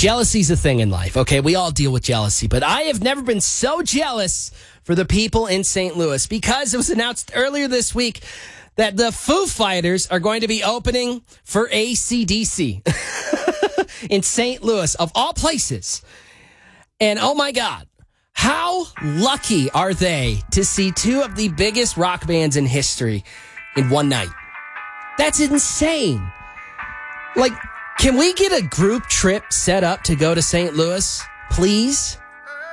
Jealousy's a thing in life, okay? We all deal with jealousy, but I have never been so jealous for the people in St. Louis because it was announced earlier this week that the Foo Fighters are going to be opening for AC/DC in St. Louis, of all places. And oh my God, how lucky are they to see two of the biggest rock bands in history in one night? That's insane. Like, can we get a group trip set up to go to St. Louis, please?